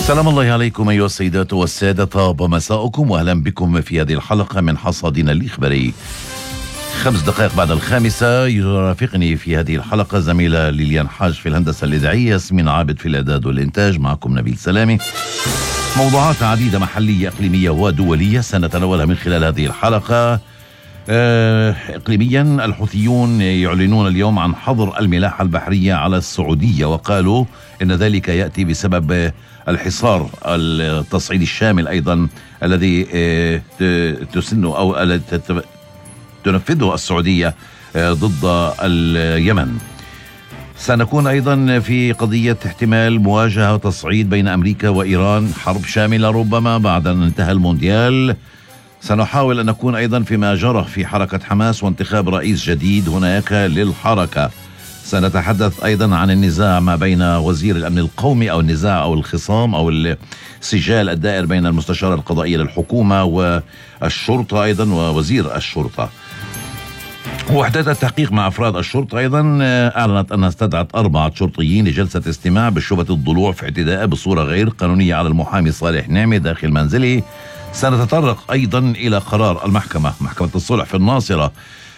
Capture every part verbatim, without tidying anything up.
سلام الله عليكم أيها السيدات والسادة، طاب مساءكم وأهلا بكم في هذه الحلقة من حصادنا الإخباري. خمس دقائق بعد الخامسة يرافقني في هذه الحلقة زميلة ليليان حاج في الهندسة الإذاعية، ياسمين عابد في الإعداد والإنتاج، معكم نبيل سلامي. موضوعات عديدة محلية إقليمية ودولية سنتناولها من خلال هذه الحلقة. إقليميا، الحوثيون يعلنون اليوم عن حظر الملاحة البحرية على السعودية، وقالوا إن ذلك يأتي بسبب الحصار التصعيدي الشامل أيضا الذي تسنه أو تنفذه السعودية ضد اليمن. سنكون أيضا في قضية احتمال مواجهة وتصعيد بين أمريكا وإيران، حرب شاملة ربما بعد أن انتهى المونديال. سنحاول أن نكون أيضا فيما جرى في حركة حماس وانتخاب رئيس جديد هناك للحركة. سنتحدث أيضا عن النزاع ما بين وزير الأمن القومي أو النزاع أو الخصام أو السجال الدائر بين المستشارة القضائية للحكومة والشرطة أيضا ووزير الشرطة. وحدة التحقيق مع أفراد الشرطة أيضا أعلنت أنها استدعت أربعة شرطيين لجلسة استماع بشبهة الضلوع في اعتداء بصورة غير قانونية على المحامي صالح نعمي داخل منزله. سنتطرق أيضا إلى قرار المحكمة محكمة الصلح في الناصرة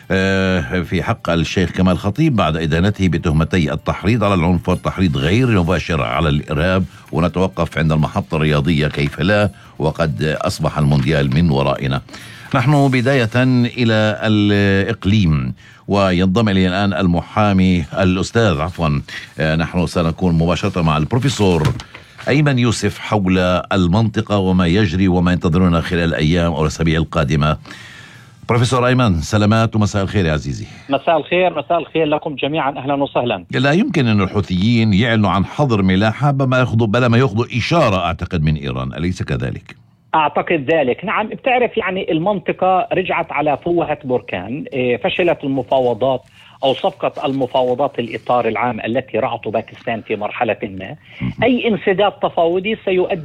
في حق الشيخ كمال خطيب بعد إدانته بتهمتي التحريض على العنف والتحريض غير المباشر على الإرهاب. ونتوقف عند المحطة الرياضية كيف لا وقد أصبح المونديال من ورائنا. نحن بداية إلى الإقليم، وينضم إلي الآن المحامي الأستاذ عفوا نحن سنكون مباشرة مع البروفيسور أيمن يوسف حول المنطقة وما يجري وما ينتظرنا خلال الأيام أو الأسابيع القادمة. بروفيسور أيمن، سلامات ومساء الخير يا عزيزي. مساء الخير، مساء الخير لكم جميعا، أهلا وسهلا. لا يمكن أن الحوثيين يعلنوا عن حظر ملاحة بما ياخذوا بلا ما ياخذوا إشارة أعتقد من إيران، أليس كذلك؟ أعتقد ذلك، نعم. بتعرف يعني المنطقة رجعت على فوهة بركان، فشلت المفاوضات أو صفقة المفاوضات الإطار العام التي رعته باكستان في مرحلة ما. أي انسداد تفاوضي سيؤدي